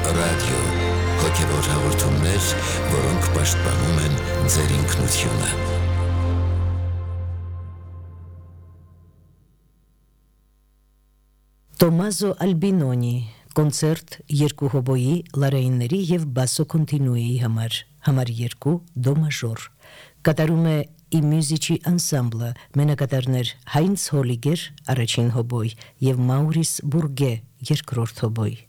Ռադիո, հոգևոր հաղորդումներ, որոնք պաշտպանում են ձեր ինքնությունը։ Տոմազո Ալբինոնի կոնցերտ երկու հոբոյի, լարայինների և բասո կոնտինուեի համար 2 դո մաժոր։ Կատարում է ի մյուզիչի անսամբլը, մենակատարներ Հայնց Հոլիգեր, առաջին հոբոյ, և Մաուրիս Բուրգե, երկրորդ հոբոյ։